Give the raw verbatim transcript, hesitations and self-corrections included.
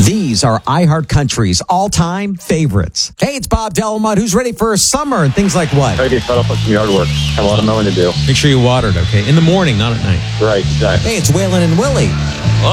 These are iHeartCountry's all-time favorites. Hey, it's Bob Delmont. Who's ready for summer and things like what? I get caught up on some yard work. Have a lot of mowing to do. Make sure you water it, okay? In the morning, not at night. Right, exactly. Hey, it's Waylon and Willie.